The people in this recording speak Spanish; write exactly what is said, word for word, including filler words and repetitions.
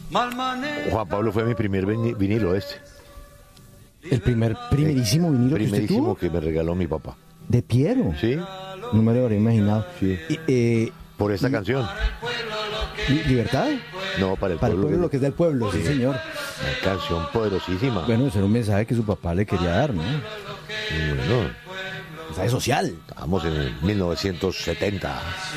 Juan Pablo fue mi primer vini- vinilo este. El primer, primerísimo vinilo que usted Primerísimo tuvo. que me regaló mi papá. De Piero. ¿Sí? No me lo habría imaginado. Sí. Y, eh, Por esta canción. Li- ¿Libertad? No, para el Para el pueblo. pueblo, lo que es del pueblo, sí, señor. Una canción poderosísima. Bueno, ese era un mensaje que su papá le quería dar, ¿no? Y bueno, Mensaje social. estamos en el mil novecientos setenta.